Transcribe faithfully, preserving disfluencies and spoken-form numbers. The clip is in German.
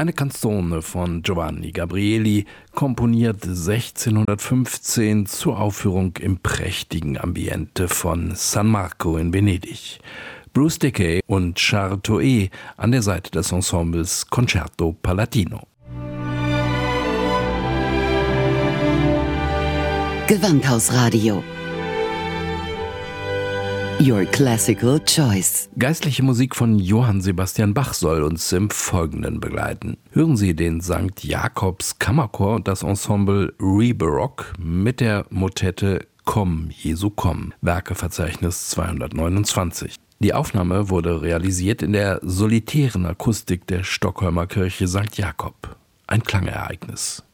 Eine Canzone von Giovanni Gabrieli, komponiert sechzehnhundertfünfzehn zur Aufführung im prächtigen Ambiente von San Marco in Venedig. Bruce Dickey und Charles Toet an der Seite des Ensembles Concerto Palatino. Gewandhausradio. Your classical choice. Geistliche Musik von Johann Sebastian Bach soll uns im Folgenden begleiten. Hören Sie den Sankt Jakobs Kammerchor und das Ensemble Re-Baroque mit der Motette Komm, Jesu komm, Werkeverzeichnis zweihundertneunundzwanzig. Die Aufnahme wurde realisiert in der solitären Akustik der Stockholmer Kirche Sankt Jakob. Ein Klangereignis.